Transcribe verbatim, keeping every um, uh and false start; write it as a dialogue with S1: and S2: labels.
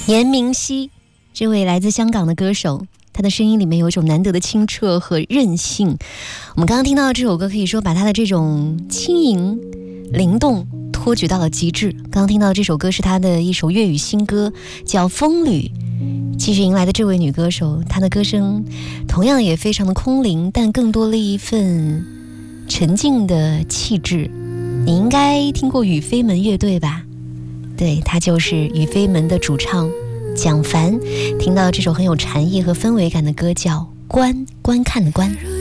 S1: 严明熙，这位来自香港的歌手，他的声音里面有一种难得的清澈和韧性。我们刚刚听到的这首歌，可以说把他的这种轻盈灵动托举到了极致。刚刚听到的这首歌是他的一首粤语新歌，叫《风旅》。继续迎来的这位女歌手，她的歌声同样也非常的空灵，但更多了一份沉静的气质。你应该听过雨飞门乐队吧？对，她就是雨飞门的主唱蒋凡。听到这首很有禅意和氛围感的歌叫《观》，观看的观。